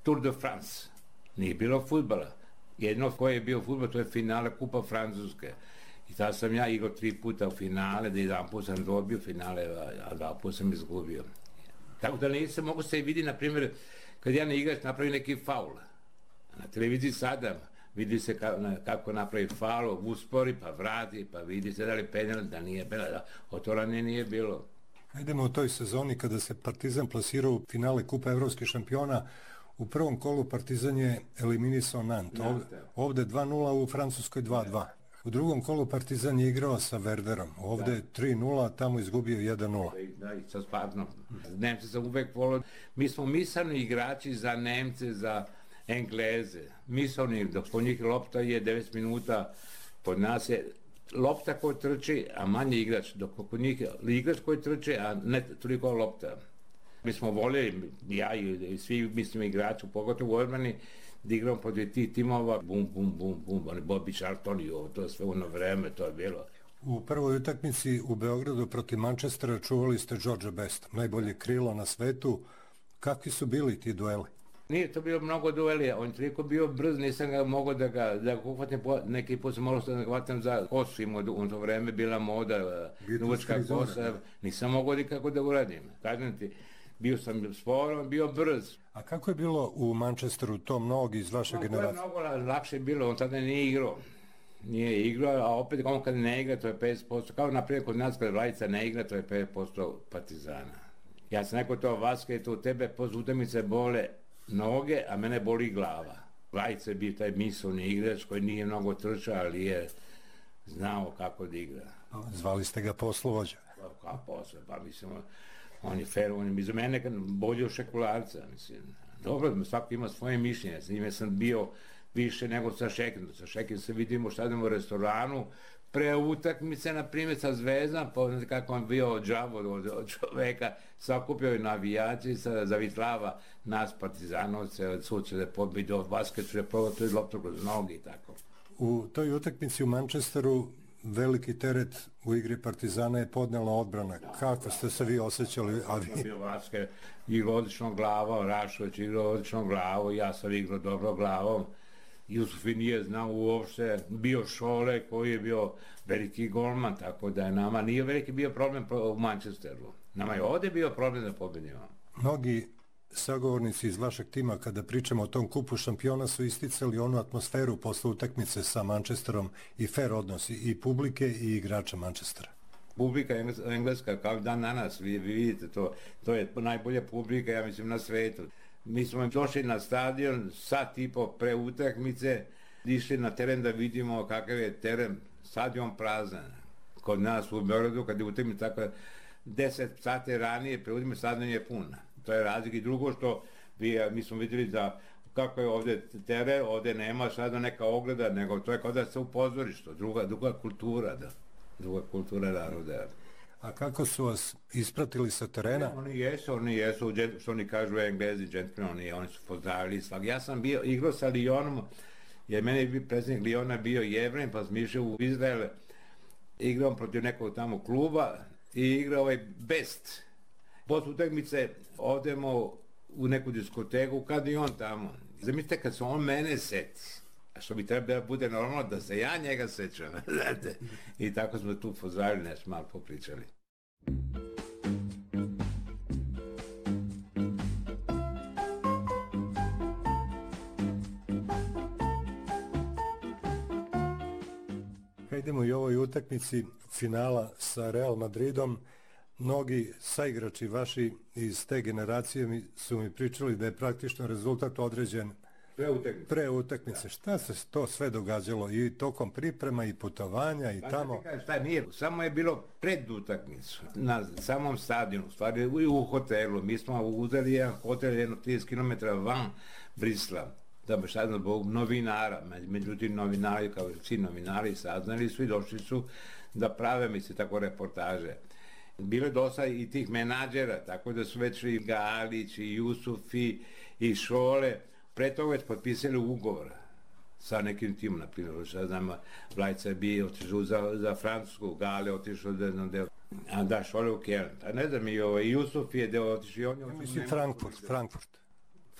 Tour de France. Nije bilo fudbala. Jedno koje je bio fudbal, to je finale Kupa Francuske. I tada sam ja igrao 3 puta u finale, da jedan put sam dobio finale, a 2 puta sam izgubio. Tako da nisam mogu se vidi, na primjer, kad jedan igrač napravi neki faul. Na televiziji sada vidi se kako napravi faul, uspori, pa vrati, pa vidi se da li penal, da nije penal, da otorane nije bilo. Idemo u toj sezoni kada se Partizan plasirao u finale Kupa evropskih šampiona. U prvom kolu Partizan je eliminisao Nantes. Ovde 2-0, u Francuskoj 2-2. U drugom kolu Partizan je igrao sa Werderom. Ovde 3-0, tamo izgubio 1-0. Da, i sa Spartom. Nemce sam uvek volio. Mi smo misleni igrači za Nemce, za Engleze. Misleni, dok po njih lopta je 9 minuta, pod nas je lopta koji trči, a manje igrač. Dok po njih igrač koji trči, a ne toliko lopta. Mi smo voljeli, ja i svi mislim igrači, pogotovo u odbrani, da igramo protiv tih timova, bum, bum, bum, bum, oni Bobby Charlton i ovo, to sve ono vreme, to je bilo. U prvoj utakmici u Beogradu protiv Manchestera čuvali ste Georgea Besta, najbolje krilo na svetu. Kakvi su bili ti dueli? Nije to bilo mnogo dueli, on je toliko bio brz, nisam ga mogao da ga uhvatim, neki put sam morao da ga hvatam za kosu, imao u to vreme bila moda, nuvačka kosa, nisam mogao nikako da uradim. Kažem ti, bio sam sporan, bio brz. A kako je bilo u Manchesteru, to mnogi iz vaše generacije? To je mnogo lakše bilo, on tada nije igrao. Nije igrao, a opet on kad ne igra, to je 50%. Kao naprijed kod nas kad Vladica ne igra, to je 5% Partizana. Ja sam rekao to, Vaska, je to tebe posle utakmice bole noge, a mene boli glava. Vladica je bio taj misleni igrač koji nije mnogo trčao, ali je znao kako da igra. Zvali ste ga poslovođa? Kao posle, pa mislim, on je fair, on je za mene bolje od Šekularca, mislim. Dobro, svako ima svoje mišljenje, s njime sam bio više nego sa Šekinom. Sa Šekinom se vidimo šta idemo u restoranu, pre utakmice, na primjer, sa Zvezdom, poznate kako on bio džavo od čoveka, sakupio je navijači, zavitlava nas Partizanovce, suče da pobjede od basketu, da provatuje loptu kroz nogi i tako. U toj utakmici u Manchesteru veliki teret u igri Partizana je podnela odbrana. Kako ste se vi osjećali? Bio Vaske, igrao odlično glavom, Rašović igrao odlično glavom, ja sam igrao dobro glavom. Jusufi nije znao uopšte, bio Šole koji je bio veliki golman, tako da je nama nije veliki bio problem u Manchesteru. Nama je ovdje bio problem da pobedimo. Mnogi sagovornici iz vašeg tima, kada pričamo o tom kupu šampiona, su isticali onu atmosferu posle utakmice sa Manchesterom i fair odnosi i publike i igrača Manchestera. Publika engleska, kao dan na nas, vi vidite to je najbolja publika, ja mislim, na svetu. Mi smo došli na stadion, sat i po pre utakmice, išli na teren da vidimo kakav je teren, stadion prazan. Kod nas u Beogradu, kad je utakmica tako 10 sati ranije, pre utakmice stadion je pun. To je razlika. I drugo što mi smo vidjeli da kako je ovdje teren, ovdje nema sada neka ogleda, nego to je kao da se u pozorištu, druga kultura, da. Druga kultura naroda. A kako su vas ispratili sa terena? Oni jesu, što oni kažu Englezi, džentlmeni, oni su pozdravili svak. Ja sam igrao sa Lyonom, jer meni je predsjednik Lyona bio Jevren, pa sam išao u Izrael, igrao protiv nekog tamo kluba i igrao ovaj Best. Posle utakmice odemo u neku diskoteku, kad i on tamo. Zamislite kad se on mene seti, a što bi trebalo da bude normalno da se ja njega sećam, znate. I tako smo tu pozdravili, nešto malo popričali. Idemo i ovoj utakmici finala sa Real Madridom. Mnogi saigrači vaši iz te generacije su mi pričali da je praktično rezultat određen pre utakmice. Šta se to sve događalo i tokom priprema i putovanja i tamo? Šta nije, samo je bilo pred utakmicu na samom stadionu, stvari i u hotelu. Mi smo uzeli jedan hotel 30 km van Brisla, da bi sad zbog novinara, međutim novinari, kao svi novinari, saznali su i došli su da prave, misli, tako reportaže. Bilo je dosta i tih menadžera, tako da su već i Galić, i Jusufi, i Šole, pre toga već potpisali ugovor sa nekim timom, na primjer, što znam, Vlajca bi otišao za Francusku, Gale otišao da Šole u Kjern. A ne znam, i Jusuf je otišao i on je... Mislim Frankfurt.